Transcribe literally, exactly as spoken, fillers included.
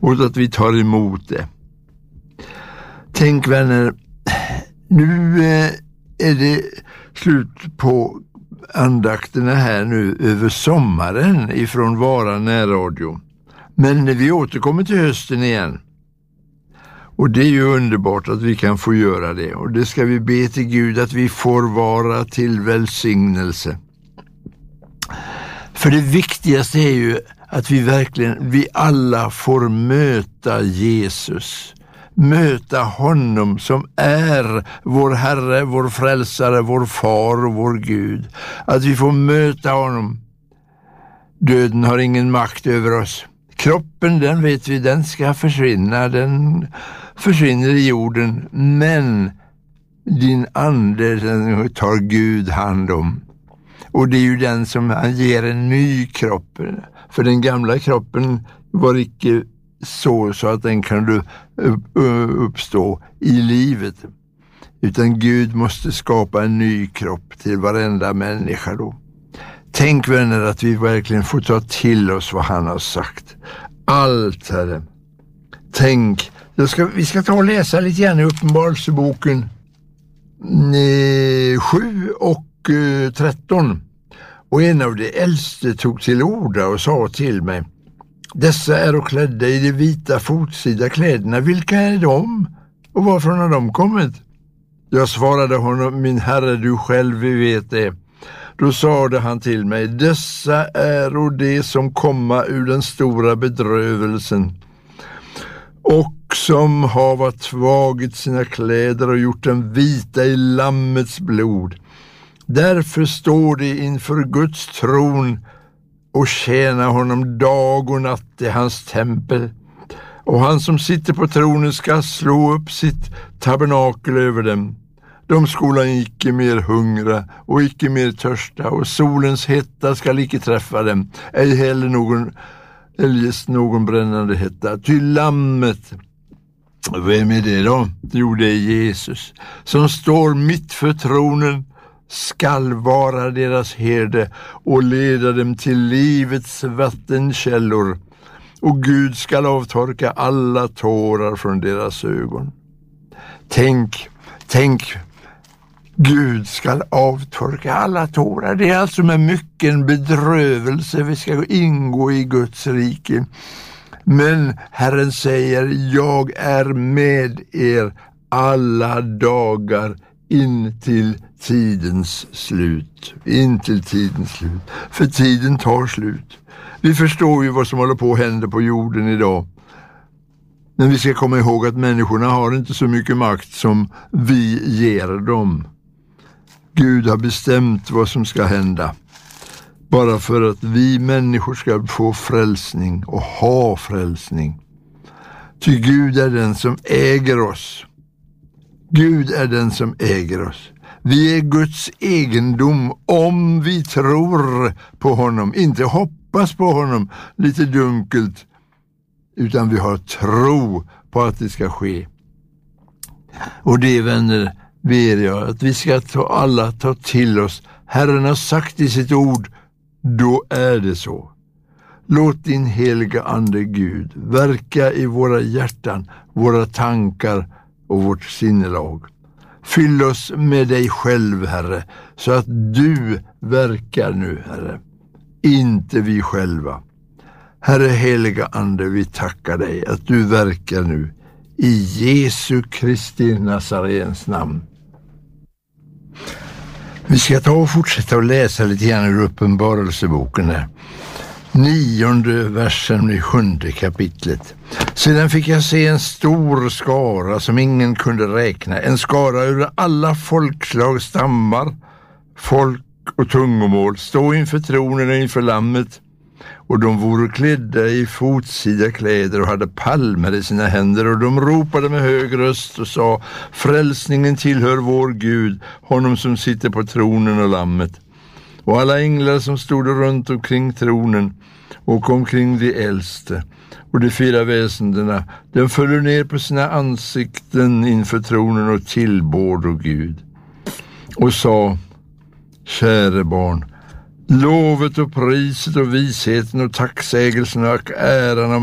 och att vi tar emot det. Tänk vänner, nu är det slut på andakterna här nu över sommaren ifrån Vara närradio. Men vi återkommer till hösten igen. Och det är ju underbart att vi kan få göra det. Och det ska vi be till Gud att vi får vara till välsignelse. För det viktigaste är ju att vi verkligen, vi alla får möta Jesus. Möta honom som är vår Herre, vår frälsare, vår far och vår Gud. Att vi får möta honom. Döden har ingen makt över oss. Kroppen, den vet vi, den ska försvinna. Den försvinner i jorden. Men din ande, den tar Gud hand om. Och det är ju den som han ger en ny kropp. För den gamla kroppen var icke så, så att den kan uppstå i livet. Utan Gud måste skapa en ny kropp till varenda människa då. Tänk vänner att vi verkligen får ta till oss vad han har sagt. Allt, Herre. Tänk, jag ska, vi ska ta och läsa lite grann i Uppenbarelseboken sju och tretton. Och en av de äldste tog till orda och sa till mig: dessa är och klädda i de vita fotsida kläderna. Vilka är de? Och varifrån har de kommit? Jag svarade honom: min Herre, du själv vet det. Då sade han till mig: dessa är och det som komma ur den stora bedrövelsen och som har tvagit sina kläder och gjort dem vita i Lammets blod. Därför står de inför Guds tron och tjänar honom dag och natt i hans tempel. Och han som sitter på tronen ska slå upp sitt tabernakel över dem. De skola icke mer hungra och icke mer törsta, och solens hetta skall icke träffa dem, ej heller någon eljest någon brännande hetta. Ty Lammet, vem är det då? Jo, det är Jesus, som står mitt för tronen, skall vara deras herde och leda dem till livets vattenkällor, och Gud skall avtorka alla tårar från deras ögon. Tänk, tänk, Gud skall avtorka alla tårar. Det är alltså med mycket bedrövelse vi ska ingå i Guds rike. Men Herren säger: jag är med er alla dagar in till tidens slut. In till tidens slut. För tiden tar slut. Vi förstår ju vad som håller på att hända på jorden idag. Men vi ska komma ihåg att människorna har inte så mycket makt som vi ger dem. Gud har bestämt vad som ska hända. Bara för att vi människor ska få frälsning och ha frälsning. Ty Gud är den som äger oss. Gud är den som äger oss. Vi är Guds egendom om vi tror på honom. Inte hoppas på honom lite dunkelt, utan vi har tro på att det ska ske. Och det, vänner, ber jag att vi ska ta, alla ta till oss. Herren har sagt i sitt ord, då är det så. Låt din heliga ande Gud verka i våra hjärtan, våra tankar och vårt sinnelag. Fyll oss med dig själv, Herre, så att du verkar nu, Herre. Inte vi själva. Herre heliga ande, vi tackar dig att du verkar nu. I Jesu Kristi Nazarens namn. Vi ska ta och fortsätta att läsa lite grann ur Uppenbarelseboken här. Nionde versen i sjunde kapitlet. Sedan fick jag se en stor skara som ingen kunde räkna. En skara ur alla folkslag, stammar, folk och tungomål. Stå inför tronen och inför lammet. Och de vore klädda i fotsida kläder och hade palmer i sina händer. Och de ropade med hög röst och sa: frälsningen tillhör vår Gud, honom som sitter på tronen och lammet. Och alla änglar som stod runt omkring tronen och omkring de äldste och de fyra väsendena, de föll ner på sina ansikten inför tronen och tillbord och Gud. Och sa: käre barn, lovet och priset och visheten och tacksägelsen och äran